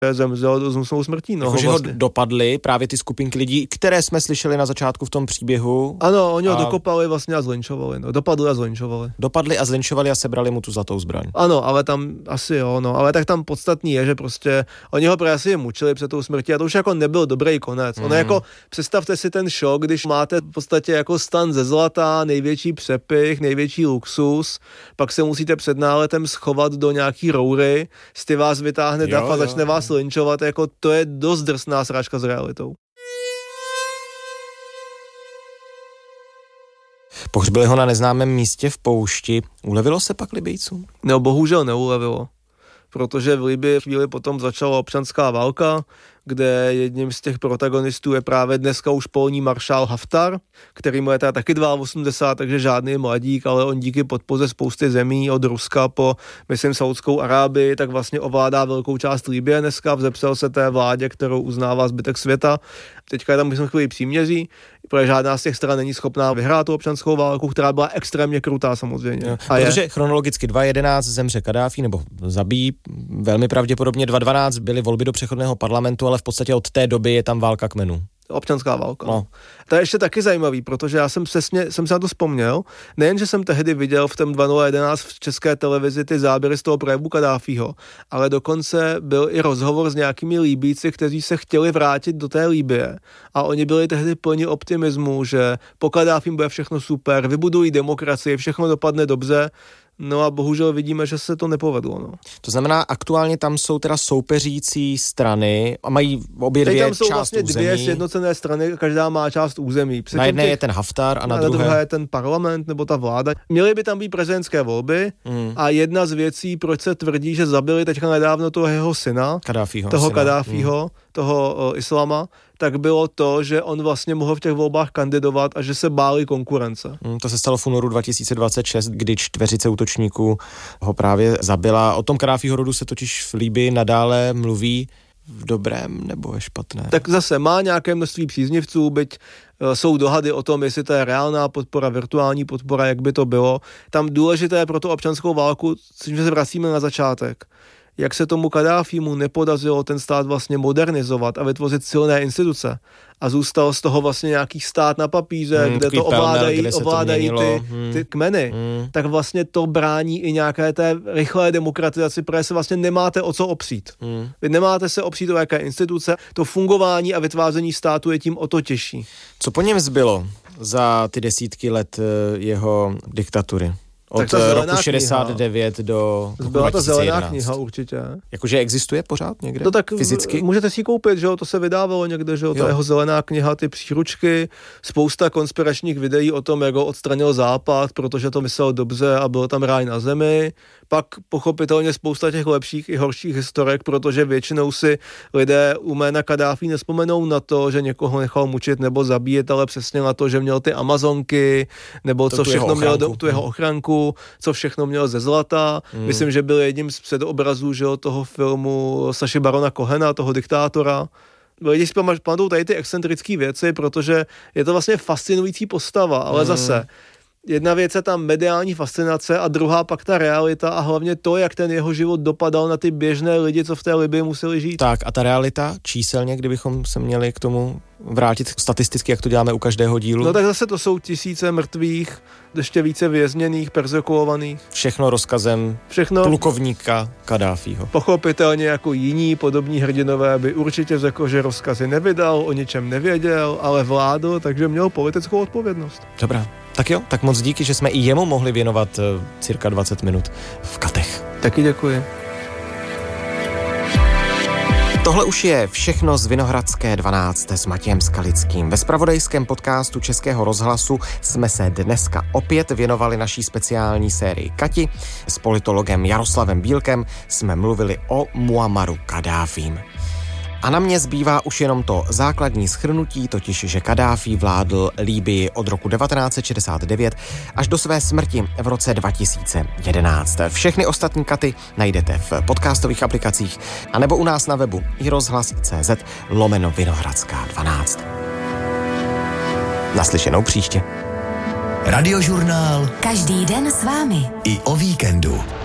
zemřel dozumsnou smrtí. No, Jakože vlastně ho dopadly právě ty skupinky lidí, které jsme slyšeli na začátku v tom příběhu. Ano, oni ho dokopali vlastně a zlinčovali. No. Dopadli a zlinčovali a sebrali mu tu zlatou zbraň. Ano, ale tam asi jo, no, ale tak tam podstatný je, že prostě oni ho právě asi mučili před tou smrtí a to už jako nebyl dobrý konec. Ono jako, představte si ten šok, když máte v podstatě jako stan ze zlata, největší přepych, největší luxus, pak se musíte před náletem schovat do nějaký roury, z vás vytáhne dav a začne vás linčovat, jako to je dost drsná srážka s realitou. Pohřbili ho na neznámém místě v poušti. Ulevilo se pak Libyjcům? No, bohužel neulevilo, protože v Libii chvíli potom začala občanská válka, kde jedním z těch protagonistů je právě dneska už polní maršál Haftar, který mu je teda taky 82, takže žádný mladík, ale on díky podpoře spousty zemí od Ruska po, myslím, Saudskou Arábii, tak vlastně ovládá velkou část Libye dneska, vzepsal se té vládě, kterou uznává zbytek světa. Teďka je tam, myslím, chvíli příměří, protože žádná z těch stran není schopná vyhrát tu občanskou válku, která byla extrémně krutá samozřejmě. Jo, protože chronologicky 2011 zemře Kaddáfí, nebo zabíjí, velmi pravděpodobně 2012 byly volby do přechodného parlamentu, ale v podstatě od té doby je tam válka kmenů. Občanská válka. No. To je ještě taky zajímavý, protože já jsem se na to vzpomněl, nejen, že jsem tehdy viděl v tom 2011 v české televizi ty záběry z toho projevu Kaddáfího, ale dokonce byl i rozhovor s nějakými Líbíci, kteří se chtěli vrátit do té Libye a oni byli tehdy plni optimismu, že po Kaddáfím bude všechno super, vybudují demokracii, všechno dopadne dobře. No a bohužel vidíme, že se to nepovedlo. No. To znamená, aktuálně tam jsou teda soupeřící strany a mají obě dvě část území. Tam jsou vlastně dvě sjednocené strany, každá má část území. Na jedné je ten Haftar a na druhé je ten parlament nebo ta vláda. Měly by tam být prezidentské volby a jedna z věcí, proč se tvrdí, že zabili teďka nedávno toho jeho syna, Kaddáfího, toho Islama, tak bylo to, že on vlastně mohl v těch volbách kandidovat a že se báli konkurence. To se stalo v únoru 2026, kdy čtveřice útočníků ho právě zabila. O tom Kaddáfího rodu se totiž v Libyi nadále mluví v dobrém nebo ve špatné. Tak zase má nějaké množství příznivců, byť jsou dohady o tom, jestli to je reálná podpora, virtuální podpora, jak by to bylo. Tam důležité pro tu občanskou válku, což se vracíme na začátek, jak se tomu Kaddáfímu nepodařilo ten stát vlastně modernizovat a vytvořit silné instituce. A zůstal z toho vlastně nějaký stát na papíře, kde to ovládají ty kmeny. Tak vlastně to brání i nějaké té rychlé demokratizaci, protože se vlastně nemáte o co opřít. Vy nemáte se opřít o jaké instituce. To fungování a vytváření státu je tím o to těžší. Co po něm zbylo za ty desítky let jeho diktatury? Od roku 69 do roku 2011. Byla to zelená kniha určitě. Jakože existuje pořád někde? To tak fyzicky? Můžete si ji koupit, že jo, to se vydávalo někde, že jo, ta jeho zelená kniha, ty příručky, spousta konspiračních videí o tom, jak ho odstranil Západ, protože to myslel dobře a byl tam ráj na zemi. Pak pochopitelně spousta těch lepších i horších historek, protože většinou si lidé u jména Kaddáfí nespomenou na to, že někoho nechal mučit nebo zabíjet, ale přesně na to, že měl ty Amazonky, nebo co všechno měl tu jeho ochranku, co všechno měl ze zlata. Myslím, že byl jedním z předobrazů, že jo, toho filmu Saši Barona Cohena, toho diktátora. Lidi si pamatují tady ty excentrické věci, protože je to vlastně fascinující postava, ale zase jedna věc je tam mediální fascinace a druhá pak ta realita a hlavně to, jak ten jeho život dopadal na ty běžné lidi, co v té Libii museli žít. Tak a ta realita číselně, kdybychom se měli k tomu vrátit statisticky, jak to děláme u každého dílu. No tak zase to jsou tisíce mrtvých, ještě více vězněných, perzekuovaných. Všechno rozkazem plukovníka Kaddáfího. Pochopitelně jako jiní podobní hrdinové by určitě řekl, že rozkazy nevydal, o ničem nevěděl, ale vládl, takže měl politickou odpovědnost. Dobrá. Tak jo, tak moc díky, že jsme i jemu mohli věnovat cirka 20 minut v Katech. Taky děkuji. Tohle už je všechno z Vinohradské 12 s Matějem Skalickým. Ve zpravodajském podcastu Českého rozhlasu jsme se dneska opět věnovali naší speciální sérii Kati. S politologem Jaroslavem Bílkem jsme mluvili o Muammaru Kaddáfím. A na mě zbývá už jenom to základní shrnutí, totiž, že Kaddáfí vládl Libyi od roku 1969 až do své smrti v roce 2011. Všechny ostatní Katy najdete v podcastových aplikacích anebo u nás na webu iRozhlas.cz/Vinohradská 12. Naslyšenou příště. Radiožurnál. Každý den s vámi. I o víkendu.